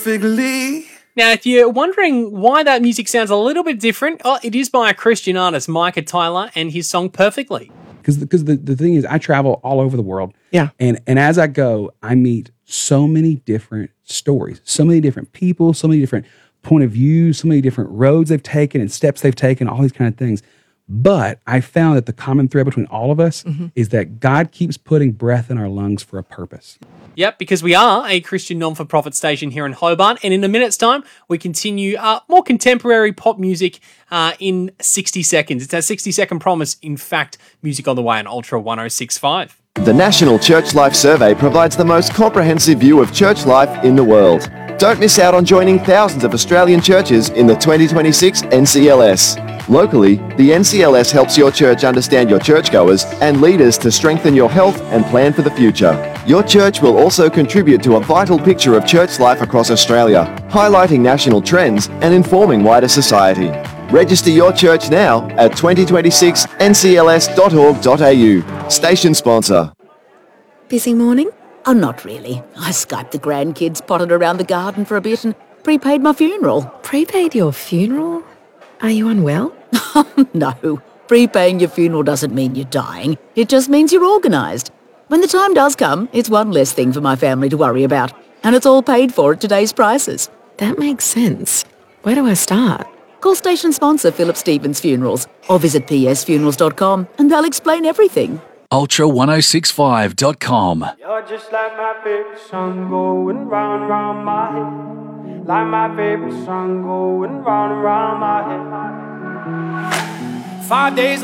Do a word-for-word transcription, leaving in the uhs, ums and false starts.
Perfectly. Now, if you're wondering why that music sounds a little bit different, oh, it is by a Christian artist, Micah Tyler, and his song Perfectly. Because because the, the thing is, I travel all over the world. Yeah. And, and as I go, I meet so many different stories, so many different people, so many different point of views, so many different roads they've taken and steps they've taken, all these kind of things. But I found that the common thread between all of us mm-hmm. is that God keeps putting breath in our lungs for a purpose. Yep, because we are a Christian non-for-profit station here in Hobart, and in a minute's time, we continue uh, more contemporary pop music uh, in sixty seconds. It's our sixty-second promise, in fact, music on the way on Ultra one oh six point five. The National Church Life Survey provides the most comprehensive view of church life in the world. Don't miss out on joining thousands of Australian churches in the twenty twenty-six N C L S. Locally, the N C L S helps your church understand your churchgoers and leaders to strengthen your health and plan for the future. Your church will also contribute to a vital picture of church life across Australia, highlighting national trends and informing wider society. Register your church now at twenty twenty-six N C L S dot org dot A U. Station sponsor. Busy morning? Oh, not really. I Skyped the grandkids, potted around the garden for a bit and prepaid my funeral. Prepaid your funeral? Are you unwell? No. Prepaying your funeral doesn't mean you're dying. It just means you're organised. When the time does come, it's one less thing for my family to worry about. And it's all paid for at today's prices. That makes sense. Where do I start? Call station sponsor Philip Stevens Funerals or visit p s funerals dot com and they'll explain everything. Ultra ten sixty-five dot com. You're just like my favorite song going round and round my head. Like my favorite song going round and round my head. Five days